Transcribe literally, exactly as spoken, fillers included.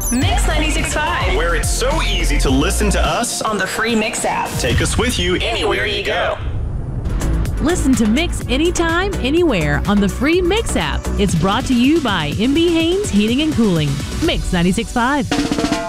Mix ninety-six point five. Where it's so easy to listen to us On the free Mix app. Take us with you anywhere you go. Listen to Mix anytime, anywhere on the free Mix app. It's brought to you by M B Haynes Heating and Cooling. Mix ninety-six point five.